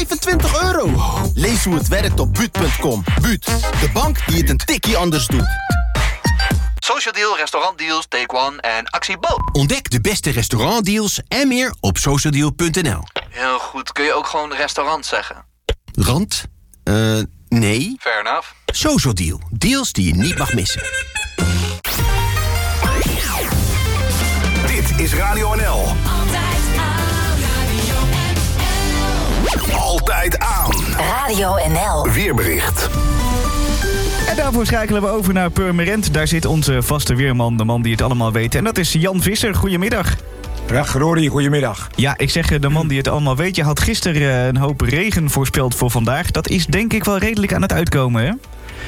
€25. Lees hoe het werkt op Buut.com. Buut, de bank die het een tikkie anders doet. Social Deal, restaurantdeals, Take One en Actie Bo. Ontdek de beste restaurantdeals en meer op socialdeal.nl. Heel goed, kun je ook gewoon restaurant zeggen? Rand? Nee. Fair enough. Social Deal. Deals die je niet mag missen. Dit is Radio NL. Altijd aan. Radio NL. Altijd aan. Radio NL. Weerbericht. En daarvoor schakelen we over naar Purmerend. Daar zit onze vaste weerman, de man die het allemaal weet. En dat is Jan Visser. Goedemiddag. Dag Rory, goedemiddag. Ja, ik zeg de man die het allemaal weet. Je had gisteren een hoop regen voorspeld voor vandaag. Dat is denk ik wel redelijk aan het uitkomen, hè?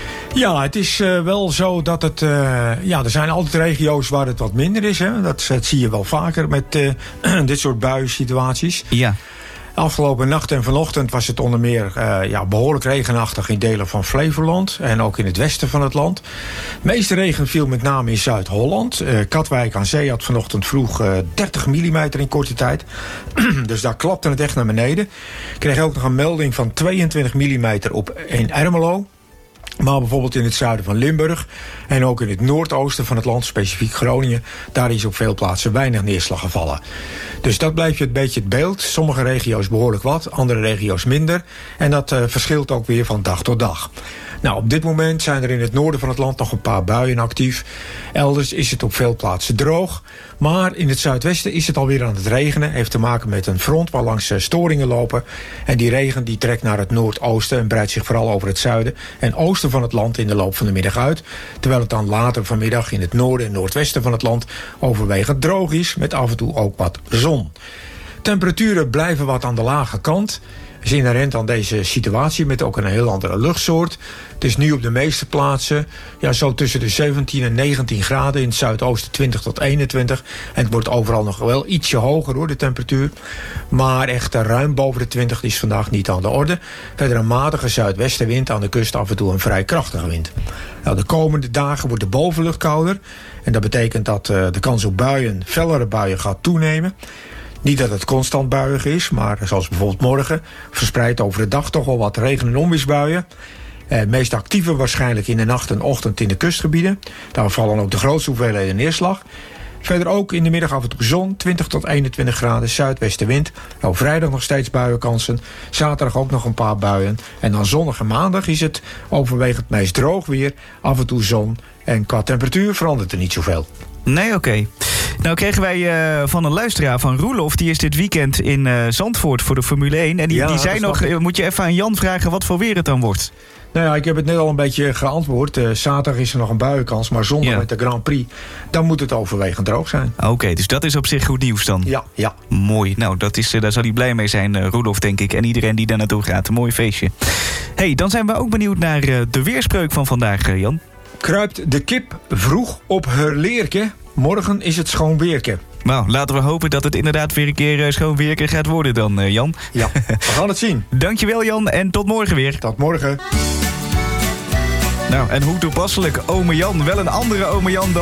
Ja, het is wel zo dat het... er zijn altijd regio's waar het wat minder is. Hè? Dat zie je wel vaker met dit soort buiensituaties. Ja. Afgelopen nacht en vanochtend was het onder meer behoorlijk regenachtig in delen van Flevoland en ook in het westen van het land. De meeste regen viel met name in Zuid-Holland. Katwijk aan zee had vanochtend vroeg 30 mm in korte tijd. Dus daar klapte het echt naar beneden. Ik kreeg ook nog een melding van 22 mm in Ermelo. Maar bijvoorbeeld in het zuiden van Limburg en ook in het noordoosten van het land, specifiek Groningen, daar is op veel plaatsen weinig neerslag gevallen. Dus dat blijft een beetje het beeld. Sommige regio's behoorlijk wat, andere regio's minder. En dat verschilt ook weer van dag tot dag. Nou, op dit moment zijn er in het noorden van het land nog een paar buien actief. Elders is het op veel plaatsen droog. Maar in het zuidwesten is het alweer aan het regenen. Heeft te maken met een front waar langs storingen lopen. En die regen die trekt naar het noordoosten en breidt zich vooral over het zuiden en oosten van het land in de loop van de middag uit. Terwijl het dan later vanmiddag in het noorden en noordwesten van het land overwegend droog is, met af en toe ook wat zon. Temperaturen blijven wat aan de lage kant. Dat is inherent aan deze situatie met ook een heel andere luchtsoort. Het is nu op de meeste plaatsen zo tussen de 17 en 19 graden. In het zuidoosten 20 tot 21. En het wordt overal nog wel ietsje hoger hoor, de temperatuur. Maar echt ruim boven de 20 is vandaag niet aan de orde. Verder een matige zuidwestenwind, aan de kust af en toe een vrij krachtige wind. Nou, de komende dagen wordt de bovenlucht kouder. En dat betekent dat de kans op buien, fellere buien, gaat toenemen. Niet dat het constant buiig is, maar zoals bijvoorbeeld morgen, verspreid over de dag toch wel wat regen- en onweersbuien. Meest actieve waarschijnlijk in de nacht en ochtend in de kustgebieden. Daar vallen ook de grootste hoeveelheden neerslag. Verder ook in de middag af en toe zon, 20 tot 21 graden, zuidwestenwind. Nou, vrijdag nog steeds buienkansen. Zaterdag ook nog een paar buien. En dan zondag en maandag is het overwegend meest droog weer. Af en toe zon. En qua temperatuur verandert er niet zoveel. Nee, oké. Nou kregen wij van een luisteraar van Roelof. Die is dit weekend in Zandvoort voor de Formule 1. En die zei nog, moet je even aan Jan vragen wat voor weer het dan wordt. Nou ja, ik heb het net al een beetje geantwoord. Zaterdag is er nog een buienkans, maar zondag met de Grand Prix, dan moet het overwegend droog zijn. Oké, dus dat is op zich goed nieuws dan? Ja. Mooi. Nou, daar zal hij blij mee zijn, Roelof, denk ik. En iedereen die daar naartoe gaat. Een mooi feestje. Hey, dan zijn we ook benieuwd naar de weerspreuk van vandaag, Jan. Kruipt de kip vroeg op haar leerke, morgen is het schoon weerke. Nou, laten we hopen dat het inderdaad weer een keer schoon weerke gaat worden dan, Jan. Ja, we gaan het zien. Dankjewel, Jan, en tot morgen weer. Tot morgen. Nou, en hoe toepasselijk, ome Jan. Wel een andere ome Jan dan